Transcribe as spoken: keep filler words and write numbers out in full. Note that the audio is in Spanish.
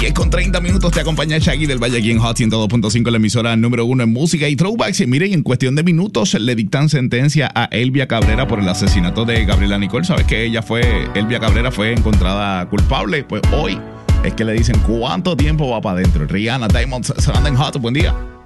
diez con treinta minutos te acompaña Shaggy del Valle aquí en Hot ciento dos punto cinco, la emisora número uno en música y throwbacks. Y miren, en cuestión de minutos le dictan sentencia a Elvia Cabrera por el asesinato de Gabriela Nicole. ¿Sabes que ella fue, Elvia Cabrera fue encontrada culpable? Pues hoy es que le dicen cuánto tiempo va para adentro. Rihanna, Diamonds, Surrounding Hot, buen día.